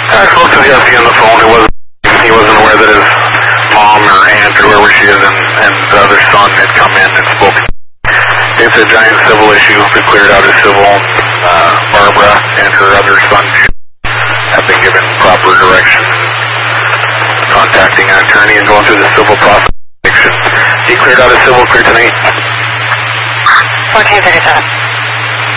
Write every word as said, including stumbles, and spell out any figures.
I spoke to Jesse on the phone. It wasn't, he wasn't aware that his mom or aunt or whoever she is and, and the other son had come in and spoken. It's a giant civil issue. We cleared out a civil. Uh, Barbara and her other son have been given proper direction. Contacting an attorney and going through the civil process. He cleared out a civil clear tonight. fourteen thirty-seven.